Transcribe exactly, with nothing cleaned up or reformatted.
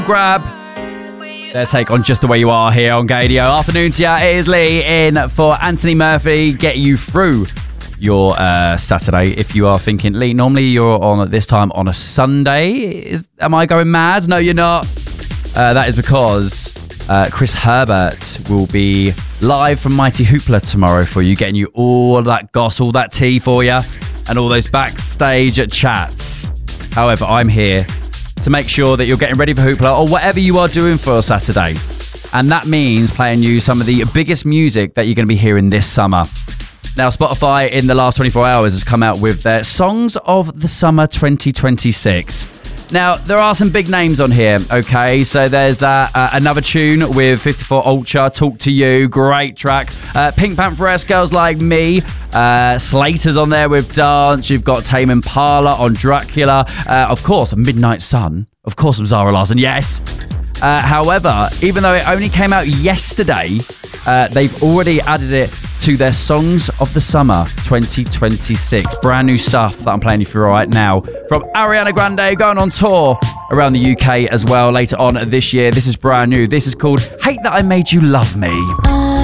Grab their take on Just the Way You Are here on Gadio. Afternoon to ya. It is Lee in for Anthony Murphy, get you through your uh, Saturday. If you are thinking, Lee, normally you're on at this time on a Sunday. Is, am I going mad? No, you're not. Uh, that is because uh, Chris Herbert will be live from Mighty Hoopla tomorrow for you, getting you all that goss, all that tea for you, and all those backstage chats. However, I'm here to make sure that you're getting ready for Hoopla or whatever you are doing for Saturday. And that means playing you some of the biggest music that you're going to be hearing this summer. Now, Spotify in the last twenty-four hours has come out with their Songs of the Summer twenty twenty-six. Now, there are some big names on here, okay? So there's that uh, Another Tune with fifty-four Ultra, Talk to You, great track. Uh, Pink Pantheress, Girls Like Me. Uh, Slater's on there with Dance. You've got Tame Impala on Dracula. Uh, of course, Midnight Sun. Of course, from Zara Larsson, yes. Uh, however, even though it only came out yesterday, uh, they've already added it to their Songs of the Summer twenty twenty-six. Brand new stuff that I'm playing you through right now from Ariana Grande, going on tour around the U K as well later on this year. This is brand new. This is called Hate That I Made You Love Me.